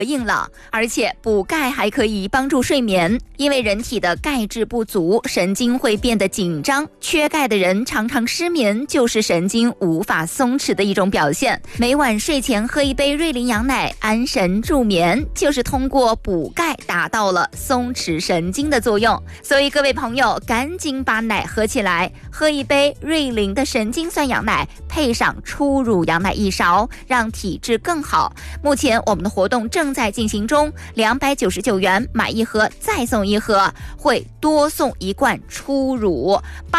硬朗，而且补钙还可以帮助睡眠，因为人体的钙质不足，神经会变得紧张，缺钙的人常常失眠，就是神经无法松弛的一种表现。每晚睡前喝一杯瑞麟羊奶，安神助眠，就是通过补钙达到了松弛神经的作用。所以各位朋友，赶紧把奶喝起来，喝一杯瑞麟的神经酸羊奶，配上初乳羊奶1勺，让体质更好。目前我们的活动正在进行中，299元买1盒再送1盒，会多送1罐初乳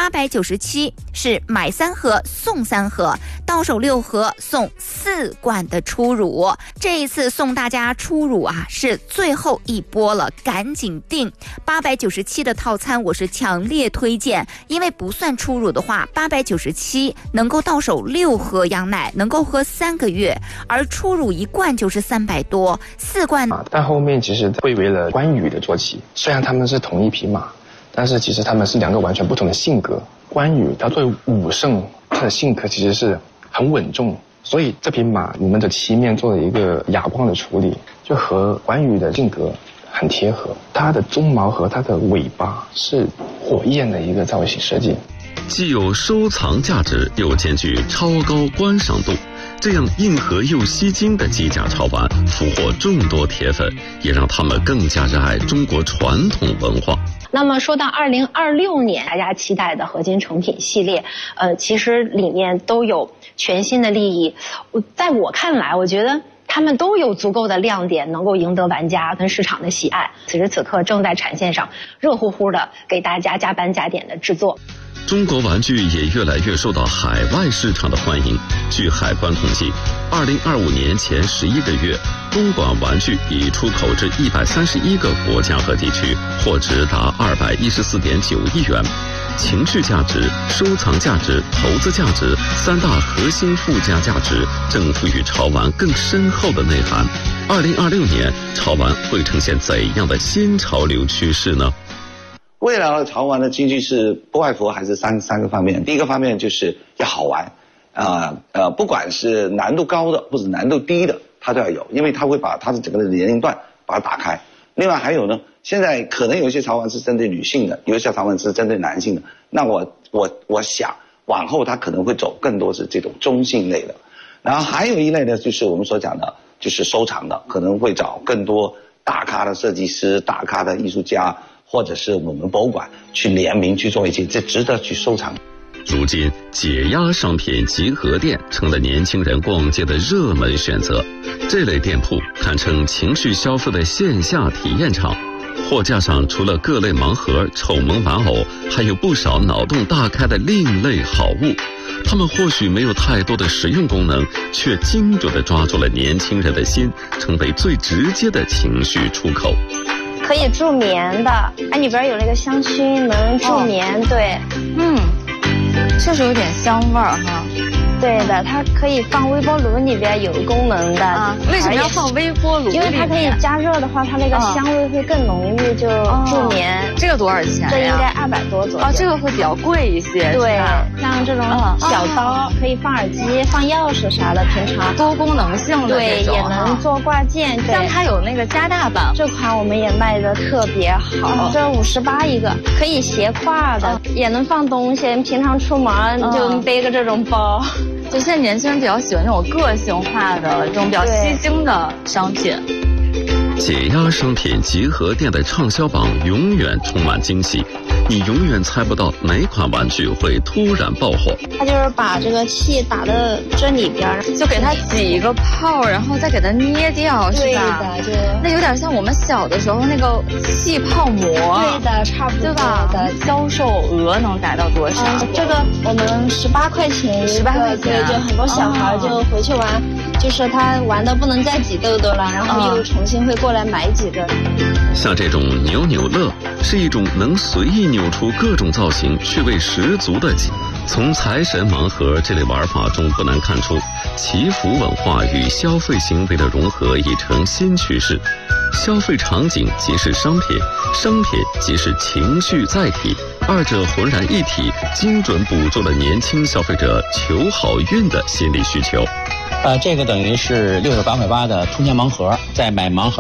；897是买3盒送3盒，到手6盒送4罐的初乳。这一次送大家初乳啊，是最后一波了，赶紧订。897的套餐我是强烈推荐，因为不算初乳的话，897能够到手6盒羊奶，能够喝3个月，而初乳1罐就是300多，4罐。 但后面其实归为了关羽的坐骑，虽然他们是同一匹马，但是其实他们是2个完全不同的性格。关羽他作为武圣，他的性格其实是很稳重，所以这匹马我们的漆面做了一个哑光的处理，就和关羽的性格很贴合。它的鬃毛和它的尾巴是火焰的一个造型设计， 既有收藏价值，又兼具超高观赏度。这样硬核又吸睛的机甲潮玩俘获众多铁粉，也让他们更加热爱中国传统文化。 那么说到2026年大家期待的合金成品系列，其实里面都有全新的利益。在我看来，我觉得他们都有足够的亮点，能够赢得玩家跟市场的喜爱。此时此刻正在产线上热乎乎的给大家加班加点的制作。 中国玩具也越来越受到海外市场的欢迎。据海关统计，2025年前11个月，东莞玩具已出口至131个国家和地区，货值达214.9亿元。情绪价值、收藏价值、投资价值3大核心附加价值，正赋予潮玩更深厚的内涵。2026年，潮玩会呈现怎样的新潮流趋势呢？ 未来的潮玩的经济是不外乎还是三个方面。第一个方面就是要好玩，不管是难度高的或者难度低的，它都要有，因为它会把它的整个的年龄段把它打开。另外还有呢，现在可能有一些潮玩是针对女性的，有一些潮玩是针对男性的。那我想往后它可能会走更多是这种中性类的。然后还有一类呢，就是我们所讲的，就是收藏的，可能会找更多大咖的设计师、大咖的艺术家，或者是我们博物馆去联名去做一些，这值得去收藏。 如今，解压商品集合店成了年轻人逛街的热门选择。这类店铺堪称情绪消费的线下体验场。货架上除了各类盲盒、丑萌玩偶，还有不少脑洞大开的另类好物。它们或许没有太多的实用功能，却精准地抓住了年轻人的心，成为最直接的情绪出口。 可以助眠的，里边有那个香薰能助眠，对， 确实有点香味儿哈。 对的，它可以放微波炉里边有功能的。 为什么要放微波炉？ 因为它可以加热的话，它那个香味会更浓郁，就助眠。 这个多少钱呀？ 这应该200多左右。 这个会比较贵一些。 对，像这种小刀可以放耳机、放钥匙啥的，平常多功能性的对，也能做挂件。 像它有那个加大版， 这款我们也卖的特别好，这58一个，可以斜挎的，也能放东西。平常出门就背个这种包。 就现在年轻人比较喜欢这种个性化的这种比较吸睛的商品。 解压商品集合店的畅销榜永远充满惊喜，你永远猜不到哪款玩具会突然爆火。 它就是把这个气打到这里边， 就给它挤一个泡，然后再给它捏掉，是吧？ 对的， 那有点像我们小的时候那个气泡膜。 对的，差不多对吧？销售额能达到多少？ 这个我们18块钱一个 ，18块钱， 就很多小孩就回去玩，就是他玩的不能再挤痘痘了，然后又重新会过来买几个。 像这种扭扭乐是一种能随意扭出各种造型、趣味十足的从财神盲盒这类玩法中不难看出，祈福文化与消费行为的融合已成新趋势。消费场景即是商品，商品即是情绪载体，二者浑然一体，精准捕捉了年轻消费者求好运的心理需求。 这个等于是68块8的兔年盲盒，在买盲盒